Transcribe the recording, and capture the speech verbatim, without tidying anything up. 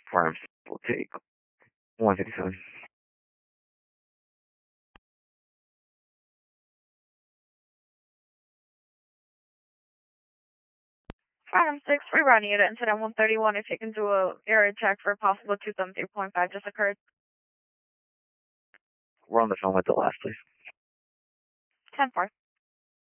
Farms will take one fifty-seven. Phantom six, rerouting you to incident one thirty-one if you can do a area check for a possible two seventy point five just occurred. We're on the phone with the last, please. ten four.